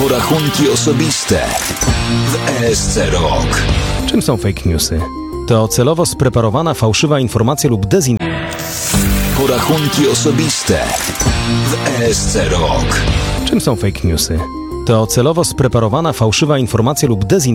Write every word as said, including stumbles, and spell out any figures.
Porachunki osobiste w E S C Rok. Czym są fake newsy? To celowo spreparowana fałszywa informacja lub dezinformacja. Porachunki osobiste w E S C Rok. Czym są fake newsy? To celowo spreparowana fałszywa informacja lub dezinformacja.